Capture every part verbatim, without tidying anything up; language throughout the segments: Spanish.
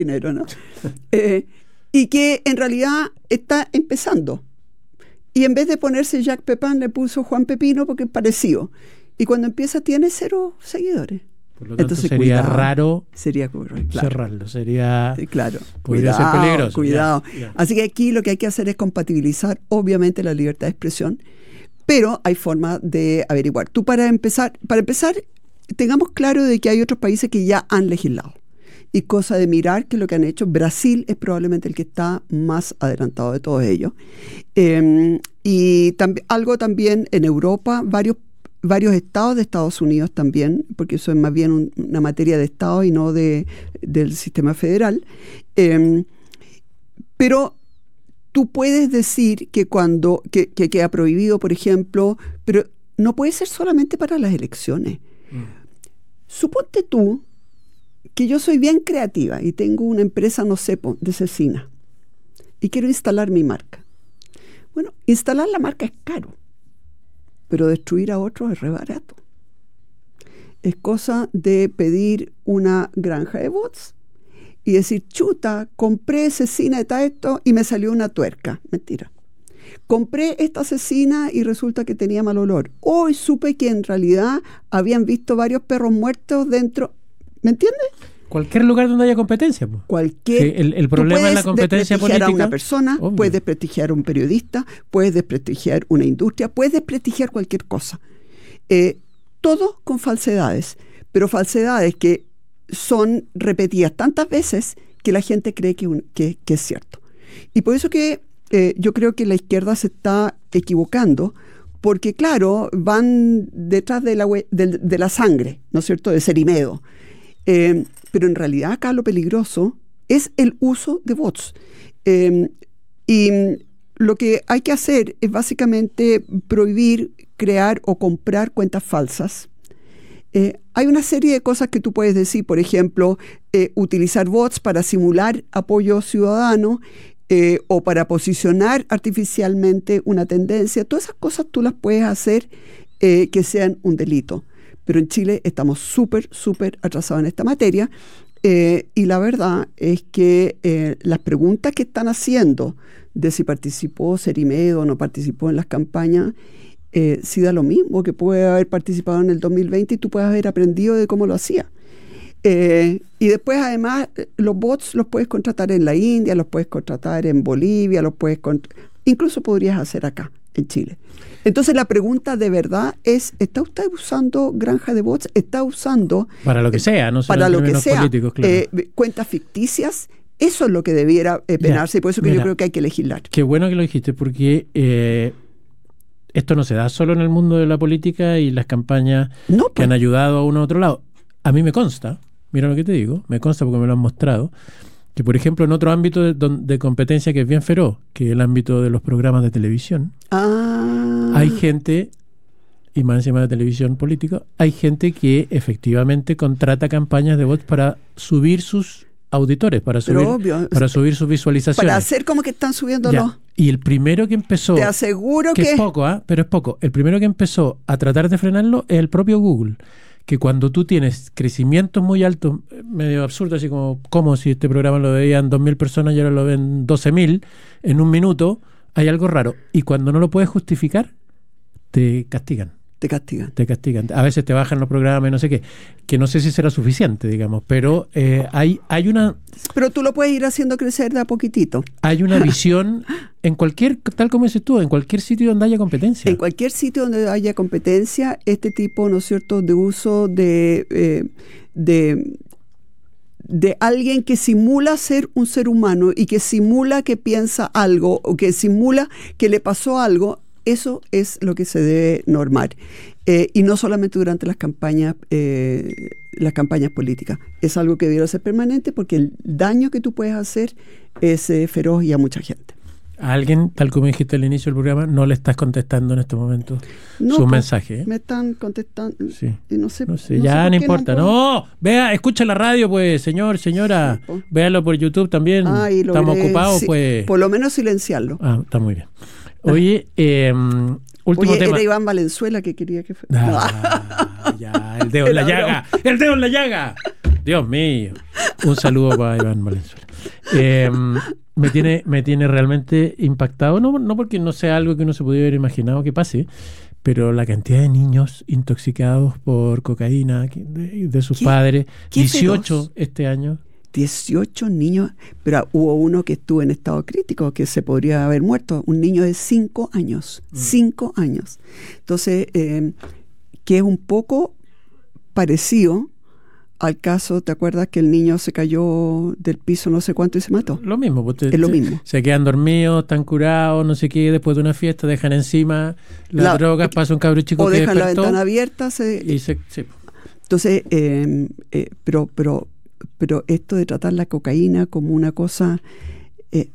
dinero, ¿no? eh, y que en realidad está empezando. Y en vez de ponerse Jack Pepin, le puso Juan Pepino porque es parecido. Y cuando empieza tiene cero seguidores. Por lo tanto, entonces sería cuidado, raro sería, claro. cerrarlo. Sería, sí, claro. Podría cuidado, ser peligroso. Cuidado. Ya, ya. Así que aquí lo que hay que hacer es compatibilizar, obviamente, la libertad de expresión, pero hay forma de averiguar. Tú para empezar, para empezar, tengamos claro de que hay otros países que ya han legislado. Y cosa de mirar que lo que han hecho, Brasil es probablemente el que está más adelantado de todos ellos. Eh, y tam- algo también en Europa, varios varios estados de Estados Unidos también, porque eso es más bien un, una materia de estado y no de, del sistema federal. Eh, pero tú puedes decir que cuando que, que queda prohibido, por ejemplo, pero no puede ser solamente para las elecciones. Mm. Suponte tú que yo soy bien creativa y tengo una empresa, no sé, de cecina y quiero instalar mi marca. Bueno, instalar la marca es caro, pero destruir a otros es re barato. Es cosa de pedir una granja de bots y decir, chuta, compré cecina de tal esto y me salió una tuerca. Mentira. Compré esta cecina y resulta que tenía mal olor. Hoy supe que en realidad habían visto varios perros muertos dentro. ¿Me entiendes? Cualquier lugar donde haya competencia. Pues. Cualquier. Sí, el, el problema es la competencia política. Puedes desprestigiar a una persona, obvio. Puedes desprestigiar a un periodista, puedes desprestigiar una industria, puedes desprestigiar cualquier cosa. Eh, todo con falsedades, pero falsedades que son repetidas tantas veces que la gente cree que, un, que, que es cierto. Y por eso que eh, yo creo que la izquierda se está equivocando, porque claro, van detrás de la, de, de la sangre, ¿no es cierto?, de Cerimedo. Eh, pero en realidad acá lo peligroso es el uso de bots. Eh, y lo que hay que hacer es básicamente prohibir crear o comprar cuentas falsas. Eh, hay una serie de cosas que tú puedes decir, por ejemplo, eh, utilizar bots para simular apoyo ciudadano eh, o para posicionar artificialmente una tendencia. Todas esas cosas tú las puedes hacer eh, que sean un delito. Pero en Chile estamos súper, súper atrasados en esta materia eh, y la verdad es que eh, las preguntas que están haciendo de si participó Cerimedo o no participó en las campañas, eh, sí da lo mismo, que puede haber participado en el dos mil veinte y tú puedes haber aprendido de cómo lo hacía. Eh, y después además los bots los puedes contratar en la India, los puedes contratar en Bolivia, los puedes incluso podrías hacer acá, en Chile. Entonces la pregunta de verdad es, ¿está usted usando granja de bots? ¿Está usando... Para lo que sea, no solo para en lo que sea, políticos, claro. eh, cuentas ficticias? Eso es lo que debiera eh, penarse, y por eso que mira, yo creo que hay que legislar. Qué bueno que lo dijiste, porque eh, esto no se da solo en el mundo de la política y las campañas no, pues. que han ayudado a uno a otro lado. A mí me consta, mira lo que te digo, me consta porque me lo han mostrado, que por ejemplo en otro ámbito de, de competencia que es bien feroz, que es el ámbito de los programas de televisión, ah. hay gente, y más encima de televisión política, hay gente que efectivamente contrata campañas de bots para subir sus auditores, para subir, obvio, para subir sus visualizaciones. Para hacer como que están subiéndolo. Y el primero que empezó... Te aseguro que... que es poco, ¿eh? Pero es poco. El primero que empezó a tratar de frenarlo es el propio Google. Que cuando tú tienes crecimientos muy altos, medio absurdo, así como, como si este programa lo veían dos mil personas y ahora lo ven doce mil en un minuto, hay algo raro. Y cuando no lo puedes justificar, te castigan. Te castigan. Te castigan. A veces te bajan los programas y no sé qué. Que no sé si será suficiente, digamos, pero eh, hay, hay una... Pero tú lo puedes ir haciendo crecer de a poquitito. Hay una visión en cualquier, tal como dices tú, en cualquier sitio donde haya competencia. En cualquier sitio donde haya competencia, este tipo, ¿no es cierto?, de uso de... Eh, de de alguien que simula ser un ser humano y que simula que piensa algo o que simula que le pasó algo, eso es lo que se debe normar. Eh, y no solamente durante las campañas, eh, las campañas políticas. Es algo que debiera ser permanente porque el daño que tú puedes hacer es eh, feroz y a mucha gente. A alguien, tal como dijiste al inicio del programa, no le estás contestando en este momento no, su pues, mensaje. ¿eh? Me están contestando. Sí. Y no sé, no sé, no ya sé no importa. No, no, vea, escucha la radio, pues, señor, señora. Sí, pues. Véalo por YouTube también. Ah, Estamos veré, ocupados, sí, pues. Por lo menos silenciarlo. Ah, está muy bien. Oye, eh, último Oye, tema. Era Iván Valenzuela que quería que fuera. Ah, ya, el dedo en la llaga. El dedo en la llaga. Dios mío. Un saludo para Iván Valenzuela. Eh, me tiene, me tiene realmente impactado, no, no porque no sea algo que uno se pudiera haber imaginado que pase, pero la cantidad de niños intoxicados por cocaína de, de sus ¿Qué? padres, ¿Qué dieciocho feroz? Este año. dieciocho niños, pero hubo uno que estuvo en estado crítico, que se podría haber muerto, un niño de cinco años, Mm. cinco años. Entonces, eh, que es un poco parecido al caso, ¿te acuerdas que el niño se cayó del piso no sé cuánto y se mató? Lo mismo. Pues te, Es lo se, mismo. Se quedan dormidos, están curados, no sé qué, después de una fiesta dejan encima las La- drogas, pasa un cabro chico O que dejan la despertó ventana abierta. Se, y se... Sí. Entonces, eh, eh, pero, pero, pero esto de tratar la cocaína como una cosa, eh,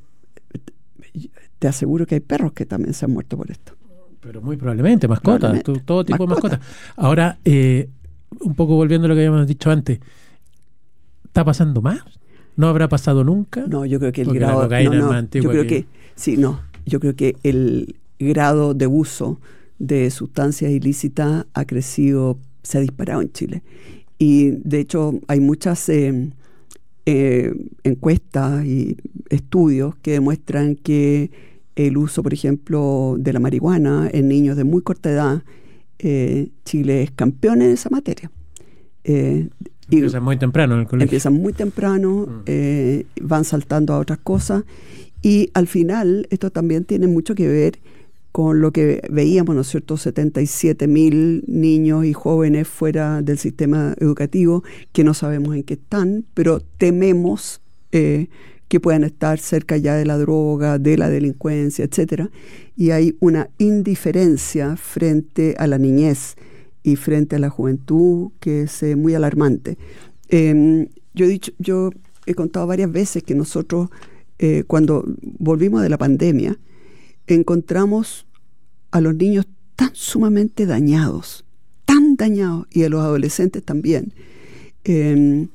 te aseguro que hay perros que también se han muerto por esto. Pero muy probablemente, mascotas, Probablemente. to- todo tipo Mascotas. de mascotas. Ahora, eh, un poco volviendo a lo que habíamos dicho antes, ¿está pasando más? ¿No habrá pasado nunca? No, yo creo que el Porque la grado... cocaína no, es no, más antigua yo creo que- que... Sí, no. Yo creo que el grado de uso de sustancias ilícitas ha crecido, se ha disparado en Chile. Y de hecho hay muchas eh, eh, encuestas y estudios que demuestran que el uso, por ejemplo, de la marihuana en niños de muy corta edad, eh, Chile es campeón en esa materia. Eh, y Empieza muy temprano en el colegio. empiezan muy temprano, Mm. eh, van saltando a otras cosas y al final esto también tiene mucho que ver con lo que veíamos, ¿no es cierto?, setenta y siete mil niños y jóvenes fuera del sistema educativo que no sabemos en qué están, pero tememos eh, que puedan estar cerca ya de la droga, de la delincuencia, etcétera. Y hay una indiferencia frente a la niñez y frente a la juventud que es eh, muy alarmante. Eh, yo he dicho, yo he contado varias veces que nosotros, eh, cuando volvimos de la pandemia, encontramos a los niños tan sumamente dañados, tan dañados, y a los adolescentes también. Eh,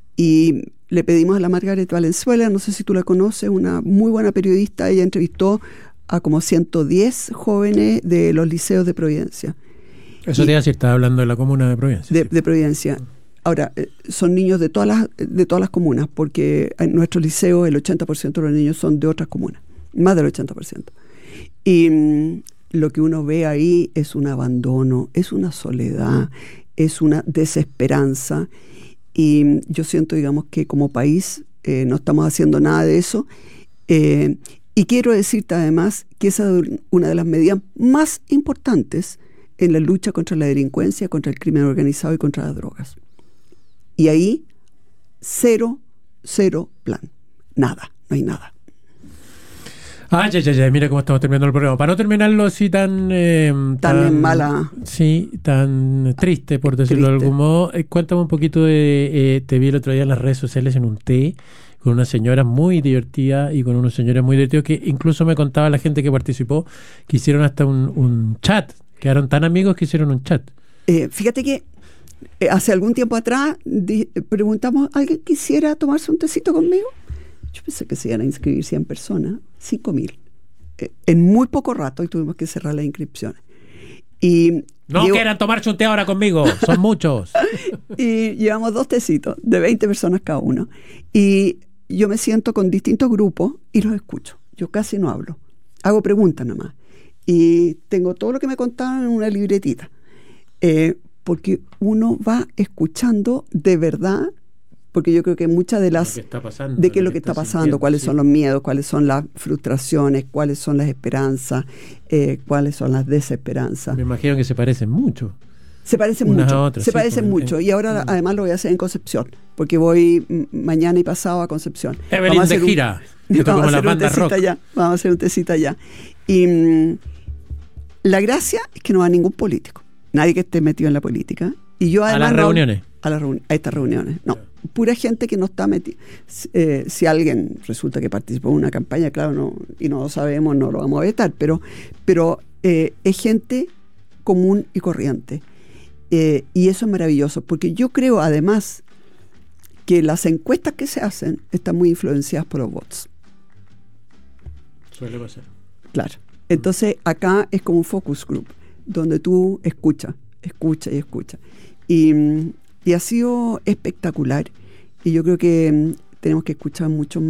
y le pedimos a la Margaret Valenzuela, no sé si tú la conoces, una muy buena periodista, ella entrevistó a como ciento diez jóvenes de los liceos de Providencia. Eso y- te iba a decir, estaba hablando de la comuna de Providencia. De, sí. de Providencia. Ahora, eh, son niños de todas las de todas las comunas, porque en nuestro liceo el ochenta por ciento de los niños son de otras comunas, más del ochenta por ciento. Y mm, lo que uno ve ahí es un abandono, es una soledad, es una desesperanza. Y mm, yo siento, digamos, que como país eh, no estamos haciendo nada de eso. Eh, y quiero decirte además que esa es una de las medidas más importantes en la lucha contra la delincuencia, contra el crimen organizado y contra las drogas. Y ahí, cero, cero plan. Nada, no hay nada. Ah, ya, ya, ya, mira cómo estamos terminando el programa. Para no terminarlo así tan... eh, Tan en mala- Sí, tan triste, por decirlo de Triste. algún modo. Eh, cuéntame un poquito de... Eh, te vi el otro día en las redes sociales en un té con una señora muy divertida y con unos señores muy divertidos que incluso me contaba la gente que participó que hicieron hasta un, un chat. Quedaron tan amigos que hicieron un chat. Eh, fíjate que eh, hace algún tiempo atrás di- preguntamos, ¿alguien quisiera tomarse un tecito conmigo? Yo pensé que se iban a inscribir cien personas, cinco mil. Eh, en muy poco rato y tuvimos que cerrar las inscripciones. Y No llevo- quieran tomarse un té ahora conmigo, son muchos. y llevamos dos tecitos de veinte personas cada uno. Y yo me siento con distintos grupos y los escucho. Yo casi no hablo. Hago preguntas nada más. Y tengo todo lo que me contaban en una libretita. Eh, porque uno va escuchando de verdad, porque yo creo que muchas de las... Lo que está pasando, de qué es lo que está pasando, sintiendo, cuáles sí. son los miedos, cuáles son las frustraciones, cuáles son las esperanzas, eh, cuáles son las desesperanzas. Me imagino que se parecen mucho. Se parecen Unas mucho, a otras, se sí, parecen pues, mucho. en- Y ahora mm. además lo voy a hacer en Concepción, porque voy mm, mañana y pasado a Concepción. Evelyn Vamos a de hacer un- gira. Esto Vamos como a las hacer un bandas tecito rock. allá. Vamos a hacer un tecito allá. Y mm, la gracia es que no va ningún político, nadie que esté metido en la política. Y yo A además las no- reuniones. a, las reuni- a estas reuniones. No, pura gente que no está metida. Eh, si alguien resulta que participó en una campaña, claro, no, y no lo sabemos, no lo vamos a vetar, pero, pero eh, es gente común y corriente. Eh, y eso es maravilloso, porque yo creo además que las encuestas que se hacen están muy influenciadas por los bots. Suele pasar. Claro. Entonces acá es como un focus group, donde tú escuchas, escuchas y escuchas. Y, y ha sido espectacular. Y yo creo que mm, tenemos que escuchar mucho más